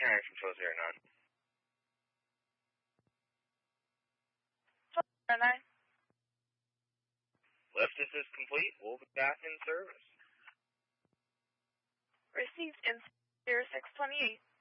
Harry from 1209. 1209. Lift is complete. We'll be back in service. Received in 0628.